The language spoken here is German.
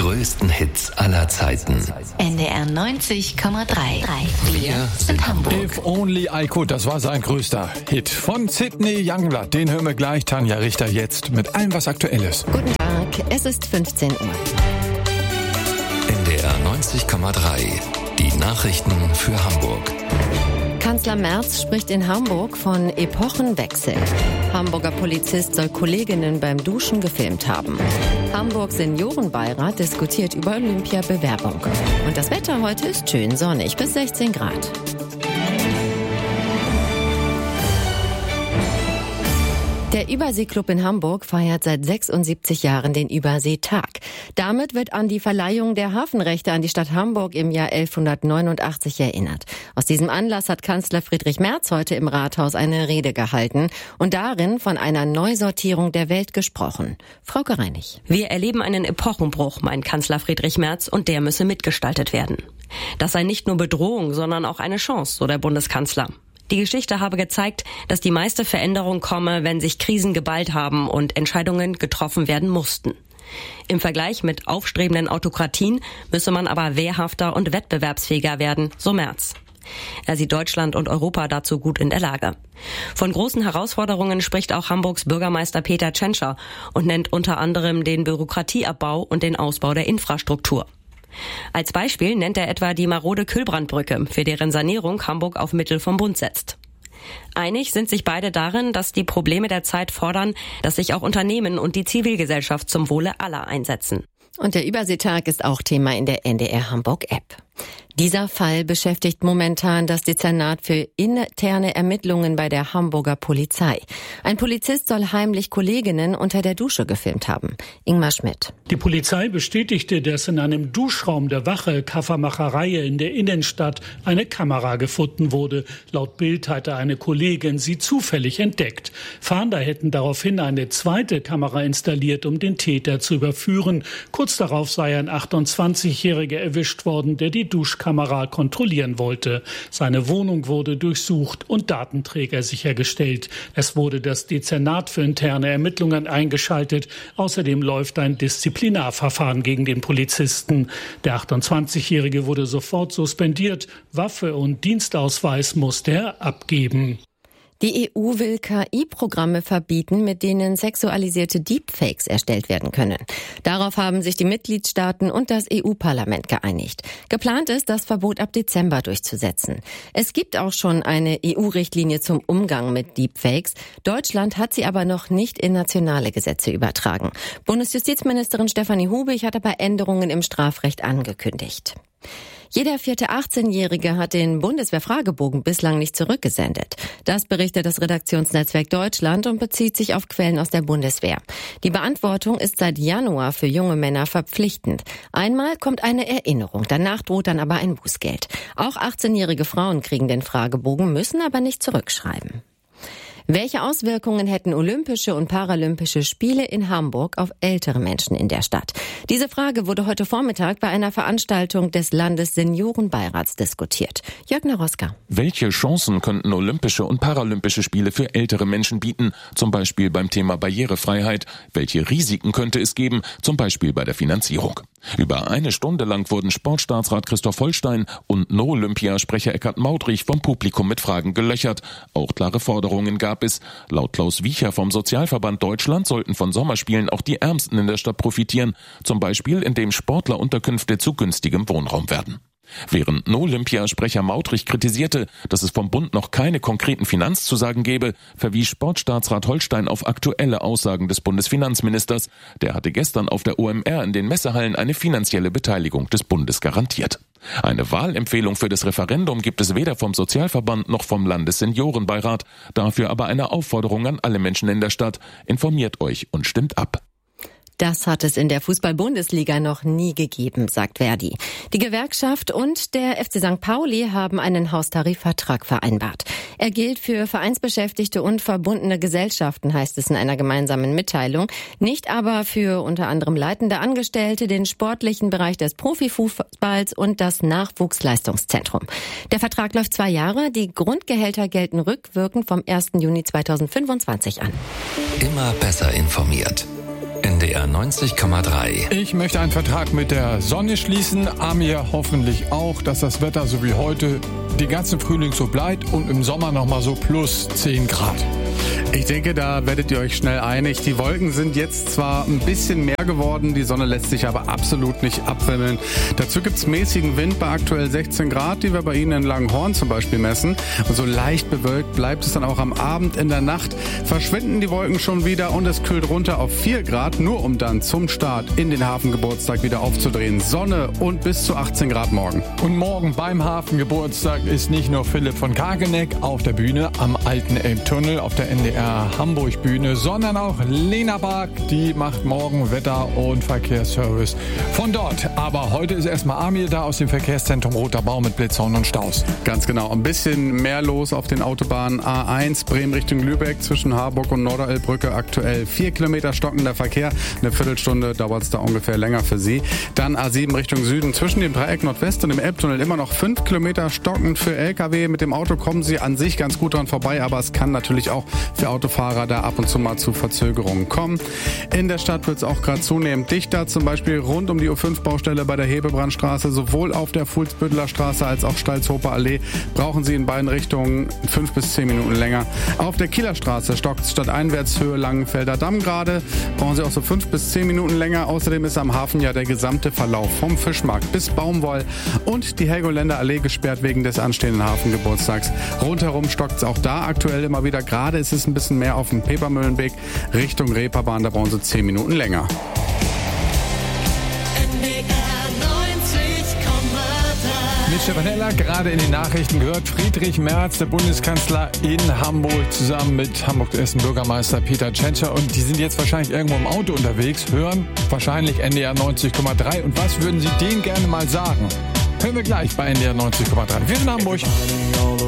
größten Hits aller Zeiten. NDR 90,3. Wir sind Hamburg. If Only I Could, das war sein größter Hit. Von Sidney Youngblood, den hören wir gleich. Tanja Richter jetzt mit allem, was aktuell ist. Guten Tag, es ist 15 Uhr. NDR 90,3. Die Nachrichten für Hamburg. Kanzler Merz spricht in Hamburg von Epochenwechsel. Hamburger Polizist soll Kolleginnen beim Duschen gefilmt haben. Hamburg Seniorenbeirat diskutiert über Olympia-Bewerbung. Und das Wetter heute ist schön sonnig bis 16 Grad. Der Überseeklub in Hamburg feiert seit 76 Jahren den Überseetag. Damit wird an die Verleihung der Hafenrechte an die Stadt Hamburg im Jahr 1189 erinnert. Aus diesem Anlass hat Kanzler Friedrich Merz heute im Rathaus eine Rede gehalten und darin von einer Neusortierung der Welt gesprochen. Frauke Reinig. Wir erleben einen Epochenbruch, meint Kanzler Friedrich Merz, und der müsse mitgestaltet werden. Das sei nicht nur Bedrohung, sondern auch eine Chance, so der Bundeskanzler. Die Geschichte habe gezeigt, dass die meiste Veränderung komme, wenn sich Krisen geballt haben und Entscheidungen getroffen werden mussten. Im Vergleich mit aufstrebenden Autokratien müsse man aber wehrhafter und wettbewerbsfähiger werden, so Merz. Er sieht Deutschland und Europa dazu gut in der Lage. Von großen Herausforderungen spricht auch Hamburgs Bürgermeister Peter Tschentscher und nennt unter anderem den Bürokratieabbau und den Ausbau der Infrastruktur. Als Beispiel nennt er etwa die marode Kühlbrandbrücke, für deren Sanierung Hamburg auf Mittel vom Bund setzt. Einig sind sich beide darin, dass die Probleme der Zeit fordern, dass sich auch Unternehmen und die Zivilgesellschaft zum Wohle aller einsetzen. Und der Überseetag ist auch Thema in der NDR Hamburg App. Dieser Fall beschäftigt momentan das Dezernat für interne Ermittlungen bei der Hamburger Polizei. Ein Polizist soll heimlich Kolleginnen unter der Dusche gefilmt haben. Ingmar Schmidt. Die Polizei bestätigte, dass in einem Duschraum der Wache Kaffermacherei in der Innenstadt eine Kamera gefunden wurde. Laut Bild hatte eine Kollegin sie zufällig entdeckt. Fahnder hätten daraufhin eine zweite Kamera installiert, um den Täter zu überführen. Kurz darauf sei ein 28-Jähriger erwischt worden, der die Duschkamera kontrollieren wollte. Seine Wohnung wurde durchsucht und Datenträger sichergestellt. Es wurde das Dezernat für interne Ermittlungen eingeschaltet. Außerdem läuft ein Disziplinarverfahren gegen den Polizisten. Der 28-Jährige wurde sofort suspendiert. Waffe und Dienstausweis musste er abgeben. Die EU will KI-Programme verbieten, mit denen sexualisierte Deepfakes erstellt werden können. Darauf haben sich die Mitgliedstaaten und das EU-Parlament geeinigt. Geplant ist, das Verbot ab Dezember durchzusetzen. Es gibt auch schon eine EU-Richtlinie zum Umgang mit Deepfakes. Deutschland hat sie aber noch nicht in nationale Gesetze übertragen. Bundesjustizministerin Stefanie Hubig hat aber Änderungen im Strafrecht angekündigt. Jeder vierte 18-Jährige hat den Bundeswehr-Fragebogen bislang nicht zurückgesendet. Das berichtet das Redaktionsnetzwerk Deutschland und bezieht sich auf Quellen aus der Bundeswehr. Die Beantwortung ist seit Januar für junge Männer verpflichtend. Einmal kommt eine Erinnerung, danach droht dann aber ein Bußgeld. Auch 18-jährige Frauen kriegen den Fragebogen, müssen aber nicht zurückschreiben. Welche Auswirkungen hätten Olympische und Paralympische Spiele in Hamburg auf ältere Menschen in der Stadt? Diese Frage wurde heute Vormittag bei einer Veranstaltung des Landesseniorenbeirats diskutiert. Jörg Naroska. Welche Chancen könnten Olympische und Paralympische Spiele für ältere Menschen bieten? Zum Beispiel beim Thema Barrierefreiheit. Welche Risiken könnte es geben? Zum Beispiel bei der Finanzierung. Über eine Stunde lang wurden Sportstaatsrat Christoph Holstein und No-Olympia-Sprecher Eckhard Maudrich vom Publikum mit Fragen gelöchert. Auch klare Forderungen gab es. Laut Klaus Wiecher vom Sozialverband Deutschland sollten von Sommerspielen auch die Ärmsten in der Stadt profitieren. Zum Beispiel, indem Sportlerunterkünfte zu günstigem Wohnraum werden. Während No-Olympia-Sprecher Maudrich kritisierte, dass es vom Bund noch keine konkreten Finanzzusagen gebe, verwies Sportstaatsrat Holstein auf aktuelle Aussagen des Bundesfinanzministers. Der hatte gestern auf der OMR in den Messehallen eine finanzielle Beteiligung des Bundes garantiert. Eine Wahlempfehlung für das Referendum gibt es weder vom Sozialverband noch vom Landesseniorenbeirat. Dafür aber eine Aufforderung an alle Menschen in der Stadt. Informiert euch und stimmt ab. Das hat es in der Fußball-Bundesliga noch nie gegeben, sagt Verdi. Die Gewerkschaft und der FC St. Pauli haben einen Haustarifvertrag vereinbart. Er gilt für Vereinsbeschäftigte und verbundene Gesellschaften, heißt es in einer gemeinsamen Mitteilung. Nicht aber für unter anderem leitende Angestellte, den sportlichen Bereich des Profifußballs und das Nachwuchsleistungszentrum. Der Vertrag läuft 2 Jahre. Die Grundgehälter gelten rückwirkend vom 1. Juni 2025 an. Immer besser informiert. NDR 90,3. Ich möchte einen Vertrag mit der Sonne schließen. Amir hoffentlich auch, dass das Wetter so wie heute den ganzen Frühling so bleibt und im Sommer nochmal so plus 10 Grad. Ich denke, da werdet ihr euch schnell einig. Die Wolken sind jetzt zwar ein bisschen mehr geworden, die Sonne lässt sich aber absolut nicht abwimmeln. Dazu gibt's mäßigen Wind bei aktuell 16 Grad, die wir bei Ihnen in Langenhorn zum Beispiel messen. Und so leicht bewölkt bleibt es dann auch am Abend. In der Nacht verschwinden die Wolken schon wieder und es kühlt runter auf 4 Grad, nur um dann zum Start in den Hafengeburtstag wieder aufzudrehen. Sonne und bis zu 18 Grad morgen. Und morgen beim Hafengeburtstag ist nicht nur Philipp von Kageneck auf der Bühne am alten Elbtunnel auf der NDR Hamburg Bühne, sondern auch Lena Bark, die macht morgen Wetter- und Verkehrsservice von dort. Aber heute ist erstmal Amir da aus dem Verkehrszentrum Roter Baum mit Blitzhorn und Staus. Ganz genau, ein bisschen mehr los auf den Autobahnen A1 Bremen Richtung Lübeck zwischen Harburg und Norderelbbrücke. Aktuell 4 Kilometer stockender Verkehr, eine Viertelstunde dauert es da ungefähr länger für Sie. Dann A7 Richtung Süden zwischen dem Dreieck Nordwest und dem Elbtunnel immer noch 5 Kilometer stockend für LKW. Mit dem Auto kommen Sie an sich ganz gut dran vorbei, aber es kann natürlich auch für Autofahrer da ab und zu mal zu Verzögerungen kommen. In der Stadt wird es auch gerade zunehmend dichter, zum Beispiel rund um die U5-Baustelle bei der Hebebrandstraße, sowohl auf der Fuhlsbütteler Straße als auch Stalzhofer Allee brauchen Sie in beiden Richtungen 5 bis 10 Minuten länger. Auf der Kieler Straße stockt es stadteinwärts Höhe Langenfelder Damm gerade, brauchen Sie auch so 5 bis 10 Minuten länger. Außerdem ist am Hafen ja der gesamte Verlauf vom Fischmarkt bis Baumwoll und die Helgoländer Allee gesperrt wegen des anstehenden Hafengeburtstags. Rundherum stockt es auch da aktuell immer wieder. Gerade ist es ein bisschen mehr auf dem Pepermühlenweg Richtung Reeperbahn, da brauchen Sie 10 Minuten länger. Mit Stefan Heller gerade in den Nachrichten gehört, Friedrich Merz, der Bundeskanzler in Hamburg, zusammen mit Hamburgs ersten Bürgermeister Peter Tschentscher. Und die sind jetzt wahrscheinlich irgendwo im Auto unterwegs, hören wahrscheinlich NDR 90,3. Und was würden Sie denen gerne mal sagen? Hören wir gleich bei NDR 90,3. Wir sind in Hamburg.